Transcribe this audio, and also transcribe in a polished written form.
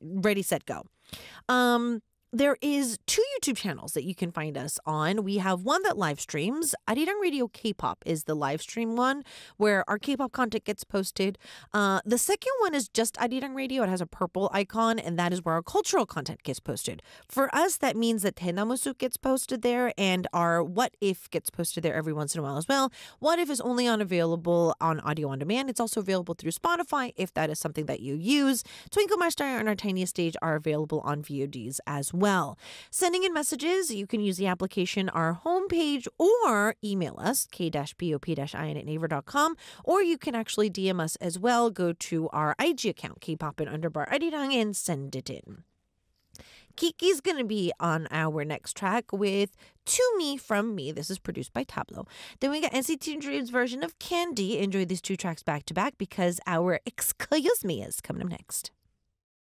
ready, set, go. There is 2 YouTube channels that you can find us on. We have one that live streams. Arirang Radio K-pop is the live stream one where our K-pop content gets posted. The second one is just Arirang Radio. It has a purple icon, and that is where our cultural content gets posted. For us, that means that Tenamusuk gets posted there, and our What If gets posted there every once in a while as well. What If is only available on audio on demand. It's also available through Spotify if that is something that you use. Twinkle My Star and Our Tiniest Stage are available on VODs as well. Sending in messages, you can use the application, our homepage, or email us, k-pop-in@naver.com, or you can actually DM us as well. Go to our IG account, kpop_arirang, and send it in. Kiki's going to be on our next track with To Me From Me. This is produced by Tableau. Then we got NCT Dream's version of Candy. Enjoy these 2 tracks back to back because our Excuse Me is coming up next.